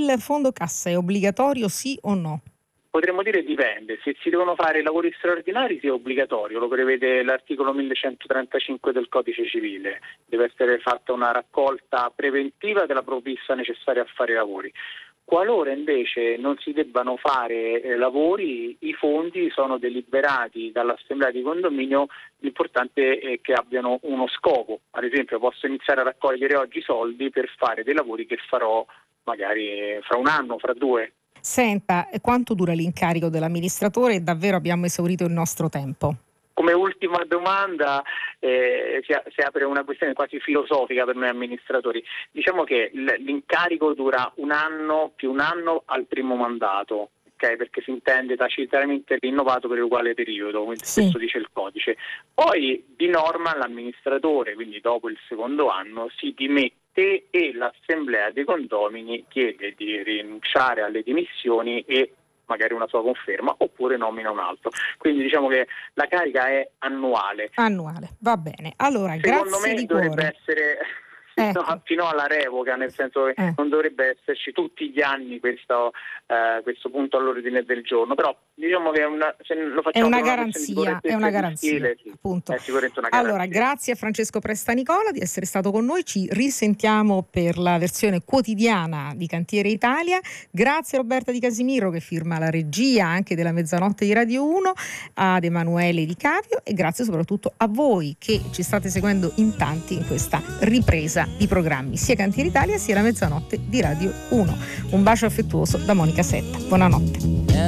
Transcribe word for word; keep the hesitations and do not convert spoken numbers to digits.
il fondo cassa è obbligatorio, sì o no? Potremmo dire dipende, se si devono fare lavori straordinari sì è obbligatorio, lo prevede l'articolo millecentotrentacinque del codice civile, deve essere fatta una raccolta preventiva della provvista necessaria a fare i lavori. Qualora invece non si debbano fare eh, lavori, i fondi sono deliberati dall'assemblea di condominio, l'importante è che abbiano uno scopo. Ad esempio posso iniziare a raccogliere oggi soldi per fare dei lavori che farò magari fra un anno, fra due. Senta, quanto dura l'incarico dell'amministratore? Davvero abbiamo esaurito il nostro tempo. Come ultima domanda eh, si, a, si apre una questione quasi filosofica per noi amministratori. Diciamo che l- l'incarico dura un anno più un anno al primo mandato, okay? Perché si intende tacitamente rinnovato per uguale periodo, quindi Sì. questo dice il codice. Poi di norma l'amministratore, quindi dopo il secondo anno, si dimette e l'assemblea dei condomini chiede di rinunciare alle dimissioni e magari una sua conferma, oppure nomina un altro. Quindi diciamo che la carica è annuale. Annuale, va bene. Allora, Secondo grazie me di dovrebbe cuore. essere Ecco. no, fino alla revoca, nel senso che Eh. non dovrebbe esserci tutti gli anni questo, eh, questo punto all'ordine del giorno, però diciamo che è una, se lo È facciamo una per una questione di garanzia, è una correttezza e di garanzia, stile, sì, appunto. è sicuramente una garanzia. Allora, grazie a Francesco Prestanicola di essere stato con noi, ci risentiamo per la versione quotidiana di Cantiere Italia. Grazie a Roberta Di Casimiro che firma la regia anche della Mezzanotte di Radio uno, ad Emanuele Di Capio e grazie soprattutto a voi che ci state seguendo in tanti in questa ripresa di programmi, sia Cantiere Italia sia la Mezzanotte di Radio uno. Un bacio affettuoso da Monica Setta. Buonanotte.